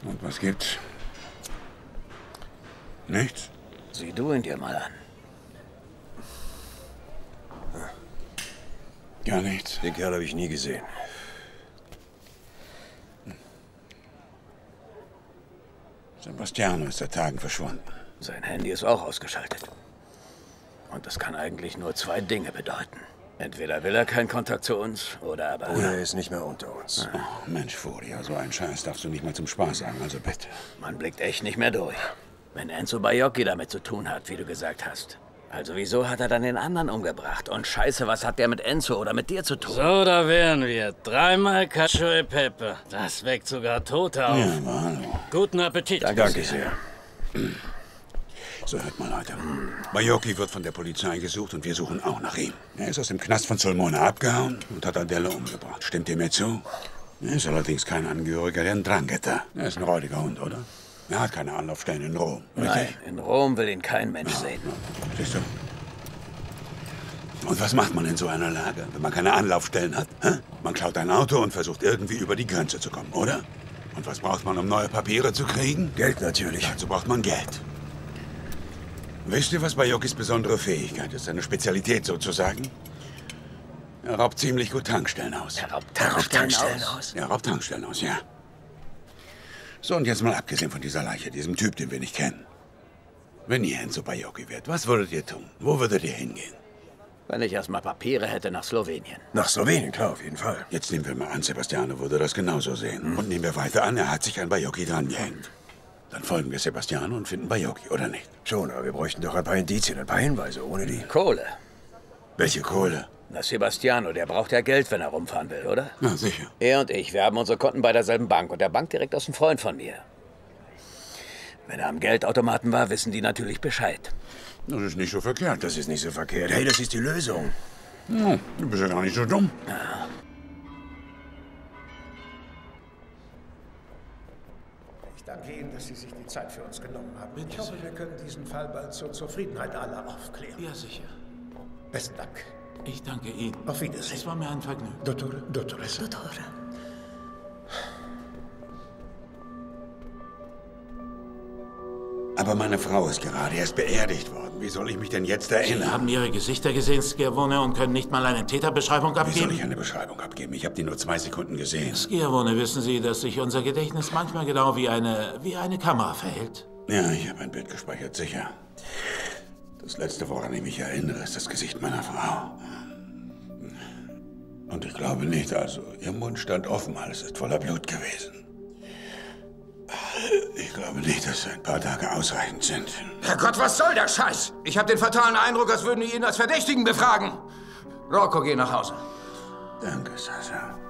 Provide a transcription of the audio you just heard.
Und was gibt's? Nichts? Sieh du ihn dir mal an. Gar nichts. Den Kerl habe ich nie gesehen. Sebastiano ist seit Tagen verschwunden. Sein Handy ist auch ausgeschaltet. Und das kann eigentlich nur zwei Dinge bedeuten. Entweder will er keinen Kontakt zu uns, oder aber... Oder er ist nicht mehr unter uns. Oh, Mensch, Furia, so einen Scheiß darfst du nicht mal zum Spaß sagen, also bitte. Man blickt echt nicht mehr durch. Wenn Enzo Baiocchi damit zu tun hat, wie du gesagt hast. Also wieso hat er dann den anderen umgebracht? Und Scheiße, was hat der mit Enzo oder mit dir zu tun? So, da wären wir. 3-mal Cacio e Pepe. Das weckt sogar Tote auf. Ja, aber hallo. Guten Appetit. Danke sehr. So, hört mal, Leute. Baiocchi wird von der Polizei gesucht und wir suchen auch nach ihm. Er ist aus dem Knast von Sulmona abgehauen und hat Adele umgebracht. Stimmt ihr mir zu? Er ist allerdings kein Angehöriger der Ndrangheta. Er ist ein räudiger Hund, oder? Er hat keine Anlaufstellen in Rom. Nein, Richtig? in Rom will ihn kein Mensch sehen. Siehst du? Und was macht man in so einer Lage, wenn man keine Anlaufstellen hat? Hä? Man klaut ein Auto und versucht irgendwie über die Grenze zu kommen, oder? Und was braucht man, um neue Papiere zu kriegen? Geld natürlich. Dazu braucht man Geld. Wisst ihr, was Baiocchis besondere Fähigkeit ist? Seine Spezialität sozusagen? Er raubt ziemlich gut Tankstellen aus. Er raubt Tankstellen aus. Er raubt Tankstellen aus, ja. So, und jetzt mal abgesehen von dieser Leiche, diesem Typ, den wir nicht kennen. Wenn ihr Enzo Baiocchi wärt, was würdet ihr tun? Wo würdet ihr hingehen? Wenn ich erstmal Papiere hätte, nach Slowenien. Nach Slowenien, klar, auf jeden Fall. Jetzt nehmen wir mal an, Sebastiano würde das genauso sehen. Und nehmen wir weiter an, er hat sich an Baiocchi dran gehängt. Dann folgen wir Sebastiano und finden Baiocchi, oder nicht? Schon, aber wir bräuchten doch ein paar Indizien, ein paar Hinweise. Ohne die... Kohle. Welche Kohle? Na, Sebastiano, der braucht ja Geld, wenn er rumfahren will, oder? Na, sicher. Er und ich, wir haben unsere Konten bei derselben Bank und der Bankdirektor ist ein Freund von mir. Wenn er am Geldautomaten war, wissen die natürlich Bescheid. Das ist nicht so verkehrt. Das ist nicht so verkehrt. Hey, das ist die Lösung. Ja, du bist ja gar nicht so dumm. Ja. Ich danke Ihnen, dass Sie sich die Zeit für uns genommen haben. Ich hoffe, wir können diesen Fall bald zur Zufriedenheit aller aufklären. Ja, sicher. Besten Dank. Ich danke Ihnen. Auf Wiedersehen. Es war mir ein Vergnügen. Dottoressa. Aber meine Frau ist gerade erst beerdigt worden. Wie soll ich mich denn jetzt Sie erinnern? haben Ihre Gesichter gesehen, Schiavone, und können nicht mal eine Täterbeschreibung Wie soll abgeben? ich eine Beschreibung abgeben? Ich habe die nur 2 Sekunden gesehen. Schiavone, wissen Sie, dass sich unser Gedächtnis manchmal genau wie eine Kamera verhält? Ja, ich habe ein Bild gespeichert, sicher. Das Letzte, woran ich mich erinnere, ist das Gesicht meiner Frau. Und ich glaube nicht, also, ihr Mund stand offen, alles ist voller Blut gewesen. Ich glaube nicht, dass ein paar Tage ausreichend sind. Herrgott, was soll der Scheiß? Ich habe den fatalen Eindruck, als würden die ihn als Verdächtigen befragen. Rocco, geh nach Hause. Danke, Sascha.